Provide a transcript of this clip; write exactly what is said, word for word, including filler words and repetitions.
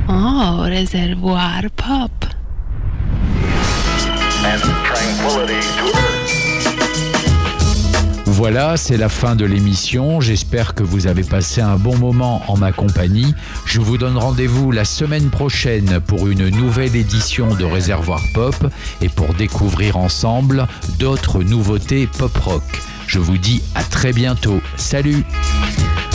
Oh, Réservoir Pop. Voilà, c'est la fin de l'émission. J'espère que vous avez passé un bon moment en ma compagnie. Je vous donne rendez-vous la semaine prochaine pour une nouvelle édition de Réservoir Pop et pour découvrir ensemble d'autres nouveautés pop rock. Je vous dis à très bientôt. Salut!